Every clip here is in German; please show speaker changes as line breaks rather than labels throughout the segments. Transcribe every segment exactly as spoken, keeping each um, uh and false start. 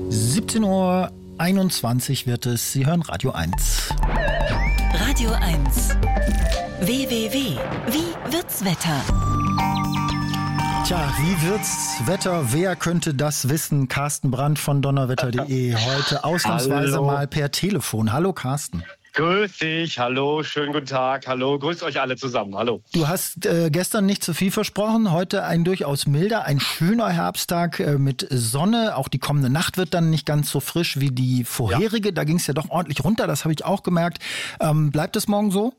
siebzehn Uhr einundzwanzig wird es. Sie hören Radio eins.
Radio eins. W W W. Wie wird's Wetter?
Tja, wie wird's Wetter? Wer könnte das wissen? Carsten Brandt von donnerwetter punkt de. Heute ausnahmsweise
Hallo.
mal per Telefon. Hallo Carsten.
Grüß dich, hallo, schönen guten Tag, hallo, grüßt euch alle zusammen, hallo.
Du hast äh, gestern nicht zu viel versprochen, heute ein durchaus milder, ein schöner Herbsttag äh, mit Sonne. Auch die kommende Nacht wird dann nicht ganz so frisch wie die vorherige. Ja. Da ging es ja doch ordentlich runter, das habe ich auch gemerkt. Ähm, bleibt es morgen so?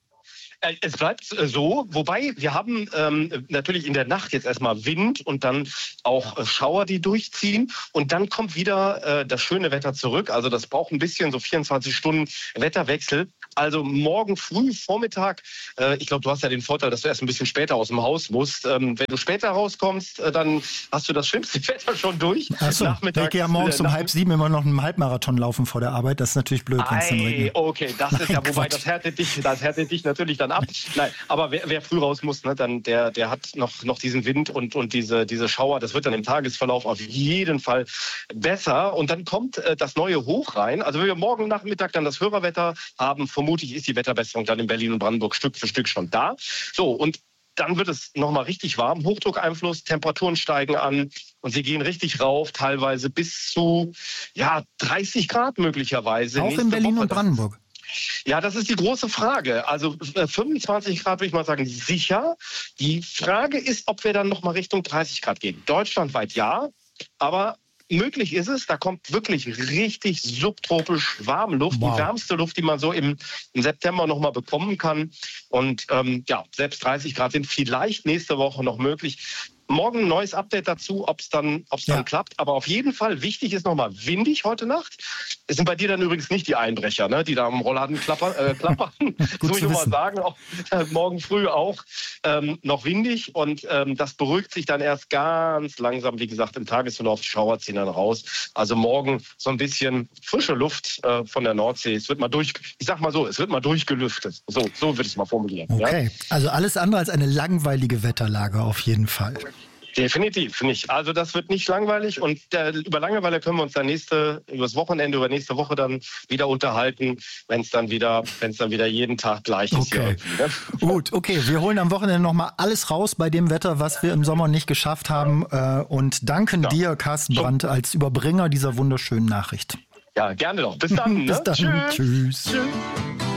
Es bleibt so, wobei wir haben ähm, natürlich in der Nacht jetzt erstmal Wind und dann auch äh, Schauer, die durchziehen. Und dann kommt wieder äh, das schöne Wetter zurück. Also das braucht ein bisschen, so vierundzwanzig Stunden Wetterwechsel. Also morgen früh, Vormittag, äh, ich glaube, du hast ja den Vorteil, dass du erst ein bisschen später aus dem Haus musst. Ähm, wenn du später rauskommst, äh, dann hast du das schlimmste Wetter schon durch.
Achso, ich gehe ja morgens um halb sieben immer noch einen Halbmarathon laufen vor der Arbeit. Das ist natürlich blöd, wenn es dann regnet.
Okay, das ist
Nein,
ja, wobei
Quatsch.
das härtet dich, das härtet dich natürlich dann ab. Nein, aber wer, wer früh raus muss, ne, dann der, der hat noch, noch diesen Wind und, und diese, diese Schauer. Das wird dann im Tagesverlauf auf jeden Fall besser. Und dann kommt äh, das neue Hoch rein. Also wenn wir morgen Nachmittag dann das Hörerwetter haben, vermutlich ist die Wetterbesserung dann in Berlin und Brandenburg Stück für Stück schon da. So, und dann wird es nochmal richtig warm. Hochdruckeinfluss, Temperaturen steigen an und sie gehen richtig rauf, teilweise bis zu ja, dreißig Grad möglicherweise.
Auch in Berlin
Woche.
und Brandenburg?
Ja, das ist die große Frage. Also fünfundzwanzig Grad würde ich mal sagen, sicher. Die Frage ist, ob wir dann nochmal Richtung dreißig Grad gehen. Deutschlandweit ja, aber möglich ist es, da kommt wirklich richtig subtropisch warme Luft,
Wow.
die wärmste Luft, die man so im, im September noch mal bekommen kann. Und ähm, ja, selbst dreißig Grad sind vielleicht nächste Woche noch möglich. Morgen ein neues Update dazu, ob es dann, ob's dann
Ja.
klappt. Aber auf jeden Fall, wichtig ist nochmal windig heute Nacht. Es sind bei dir dann übrigens nicht die Einbrecher, ne, die da am Rollladen klappern. Äh, klappern. Das muss ich
zu
nur mal
wissen.
sagen. Auch, äh, morgen früh auch ähm, noch windig. Und ähm, das beruhigt sich dann erst ganz langsam. Wie gesagt, im Tagesverlauf, die Schauer ziehen dann raus. Also morgen so ein bisschen frische Luft äh, von der Nordsee. Es wird mal durch, ich sag mal so, es wird mal durchgelüftet. So, so würde ich es mal formulieren.
Okay,
Ja?
also alles andere als eine langweilige Wetterlage auf jeden Fall.
Definitiv nicht. Also das wird nicht langweilig und äh, über Langeweile können wir uns dann nächste, übers Wochenende, über nächste Woche dann wieder unterhalten, wenn es dann wieder, wenn es dann wieder jeden Tag gleich ist.
Okay.
Hier, ne?
Gut, okay, wir holen am Wochenende nochmal alles raus bei dem Wetter, was wir im Sommer nicht geschafft haben äh, und danken
Ja.
dir, Carsten
So.
Brandt, als Überbringer dieser wunderschönen Nachricht.
Ja, gerne doch. Bis dann.
Bis
Ne?
dann.
Tschüss.
Tschüss.
Tschüss.